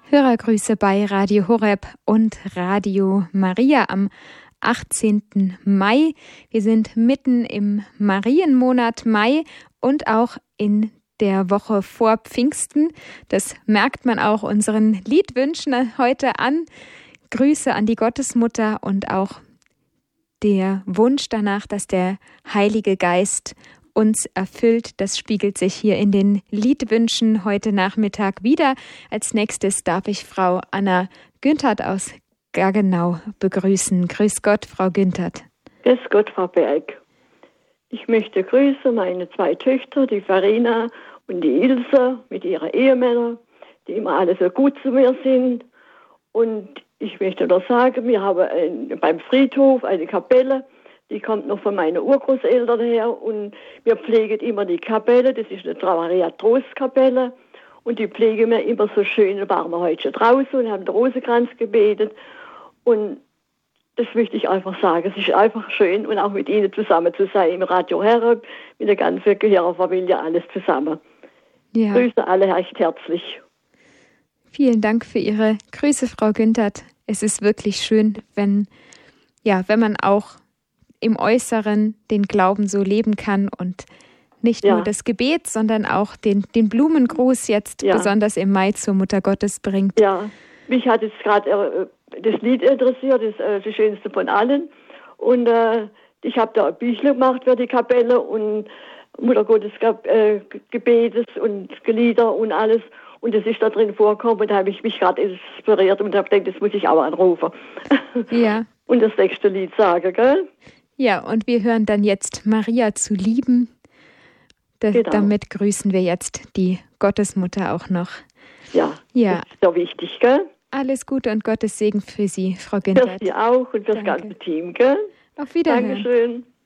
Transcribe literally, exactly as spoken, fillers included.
Hörergrüße bei Radio Horeb und Radio Maria am achtzehnten Mai. Wir sind mitten im Marienmonat Mai und auch in der Woche vor Pfingsten. Das merkt man auch unseren Liedwünschen heute an. Grüße an die Gottesmutter und auch der Wunsch danach, dass der Heilige Geist uns erfüllt. Das spiegelt sich hier in den Liedwünschen heute Nachmittag wieder. Als nächstes darf ich Frau Anna Günthert aus Gaggenau begrüßen. Grüß Gott, Frau Günthert. Grüß Gott, Frau Berg. Ich möchte grüßen meine zwei Töchter, die Farina und die Ilse, mit ihren Ehemännern, die immer alle so gut zu mir sind. Und ich möchte noch sagen, wir haben ein, beim Friedhof eine Kapelle, die kommt noch von meinen Urgroßeltern her und wir pflegen immer die Kapelle, das ist eine Maria-Trost-Kapelle und die pflegen wir immer so schön. Da waren wir heute schon draußen und haben den Rosenkranz gebetet und das möchte ich einfach sagen. Es ist einfach schön und auch mit Ihnen zusammen zu sein im Radio Horeb, mit der ganzen Gehörerfamilie, alles zusammen. Ja. Grüße alle recht herzlich. Vielen Dank für Ihre Grüße, Frau Günthert. Es ist wirklich schön, wenn, ja, wenn man auch im Äußeren den Glauben so leben kann und nicht ja. nur das Gebet, sondern auch den, den Blumengruß jetzt ja. besonders im Mai zur Mutter Gottes bringt. Ja, mich hat jetzt gerade äh, das Lied interessiert, das, äh, das Schönste von allen. Und äh, ich habe da ein Büchle gemacht für die Kapelle und Mutter Gottes äh, Gebetes und Gelieder und alles. Und das ist da drin vorgekommen und da habe ich mich gerade inspiriert und habe gedacht, das muss ich auch anrufen. Ja. Und das nächste Lied sagen, gell? Ja, und wir hören dann jetzt Maria zu lieben. Das, genau. Damit grüßen wir jetzt die Gottesmutter auch noch. Ja, ja. Das ist doch wichtig, gell? Alles Gute und Gottes Segen für Sie, Frau Günthert. Für Sie auch und für das ganze Team, gell? Auf Wiederhören. Dankeschön.